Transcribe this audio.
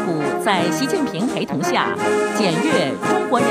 府在习近平陪同下检阅中国人